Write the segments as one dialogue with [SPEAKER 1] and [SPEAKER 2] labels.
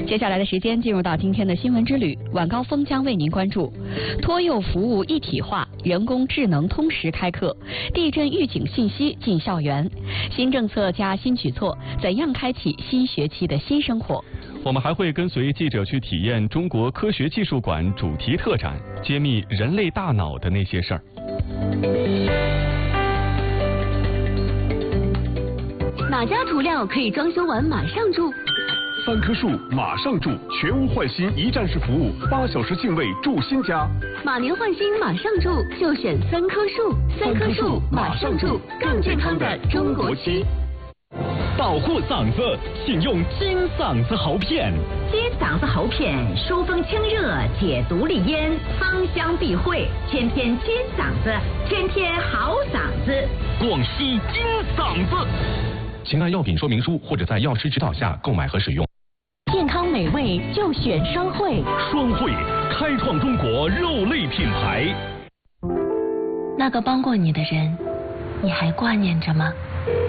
[SPEAKER 1] 接下来的时间进入到今天的新闻之旅，晚高峰将为您关注托幼服务一体化，人工智能通识开课，地震预警信息进校园，新政策加新举措，怎样开启新学期的新生活？
[SPEAKER 2] 我们还会跟随记者去体验中国科学技术馆主题特展，揭秘人类大脑的那些事儿。
[SPEAKER 3] 哪家涂料可以装修完马上住
[SPEAKER 4] ？3棵树马上住，全屋换新一站式服务，8小时净位住新家。
[SPEAKER 3] 马年换新马上住，就选3棵树。3棵树马上住，更健康的中国区。
[SPEAKER 5] 保护嗓子，请用金嗓子喉片。
[SPEAKER 6] 金嗓子喉片疏风清热，解毒利咽，芳香避秽，天天金嗓子，天天好嗓子。
[SPEAKER 5] 广西金嗓子。请按药品说明书或者在药师指导下购买和使用。
[SPEAKER 3] 健康美味就选双汇。
[SPEAKER 5] 双汇开创中国肉类品牌。
[SPEAKER 3] 那个帮过你的人，你还挂念着吗？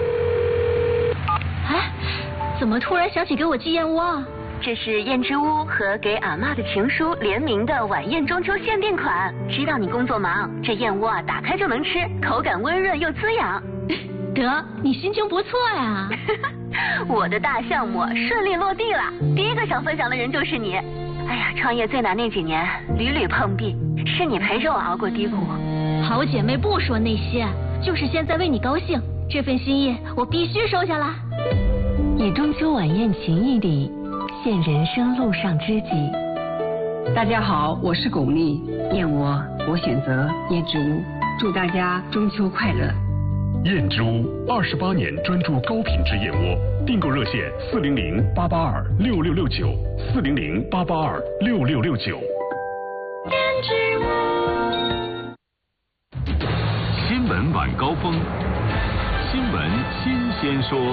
[SPEAKER 3] 哎，怎么突然想起给我寄燕窝啊？这是燕之屋和给阿嬷的情书联名的晚宴中秋限定款。知道你工作忙，这燕窝啊打开就能吃，口感温润又滋养。得，你心情不错呀。我的大项目顺利落地了，第一个想分享的人就是你。哎呀，创业最难那几年，屡屡碰壁，是你陪着我熬过低谷。好姐妹不说那些，就是现在为你高兴。这份心意我必须收下啦。以中秋晚宴情谊里，现人生路上知己。
[SPEAKER 7] 大家好，我是巩俐，燕窝我选择燕之屋，祝大家中秋快乐。
[SPEAKER 4] 燕之屋28年专注高品质燕窝，订购热线400-882-6669，400-882-6669。
[SPEAKER 3] 燕之屋。
[SPEAKER 8] 新闻晚高峰，新闻新鲜说。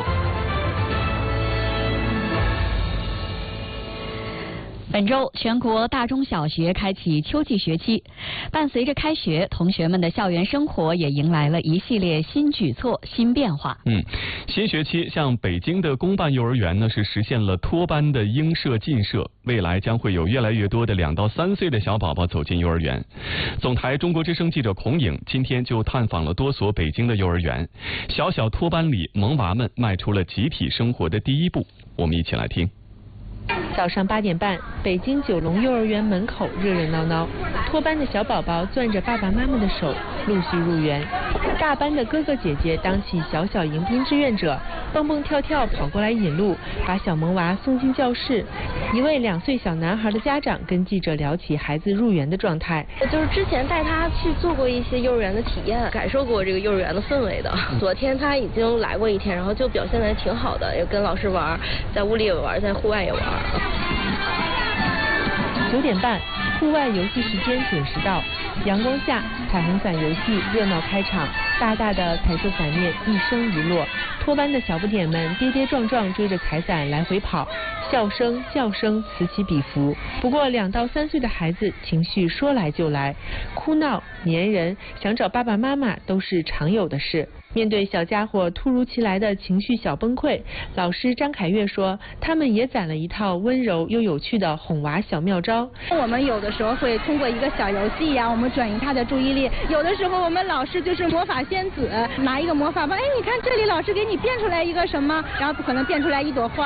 [SPEAKER 1] 本周全国大中小学开启秋季学期，伴随着开学，同学们的校园生活也迎来了一系列新举措、新变化。
[SPEAKER 2] 新学期像北京的公办幼儿园呢，是实现了托班的应设尽设，未来将会有越来越多的2到3岁的小宝宝走进幼儿园。总台中国之声记者孔颖今天就探访了多所北京的幼儿园，小小托班里，萌娃们迈出了集体生活的第一步。我们一起来听。
[SPEAKER 9] 早上8点半，北京九龙幼儿园门口热热闹闹，托班的小宝宝攥着爸爸妈妈的手，陆续入园。大班的哥哥姐姐当起小小迎宾志愿者，蹦蹦跳跳跑过来引路，把小萌娃送进教室。一位2岁小男孩的家长跟记者聊起孩子入园的状态。
[SPEAKER 10] 就是之前带他去做过一些幼儿园的体验，感受过这个幼儿园的氛围的。昨天他已经来过1天，然后就表现得挺好的，也跟老师玩，在屋里也玩，在户外也玩。
[SPEAKER 9] 9点半，户外游戏时间准时到。阳光下，彩虹伞游戏热闹开场，大大的彩色伞面一升一落，托班的小不点们跌跌撞撞追着彩伞来回跑，笑声叫声此起彼伏。不过2到3岁的孩子情绪说来就来，哭闹、粘人、想找爸爸妈妈都是常有的事。面对小家伙突如其来的情绪小崩溃，老师张凯月说，他们也攒了一套温柔又有趣的哄娃小妙招。
[SPEAKER 11] 我们有的时候会通过一个小游戏呀，我们转移他的注意力。有的时候我们老师就是魔法仙子，拿一个魔法棒，哎，你看这里老师给你变出来一个什么，然后可能变出来一朵花。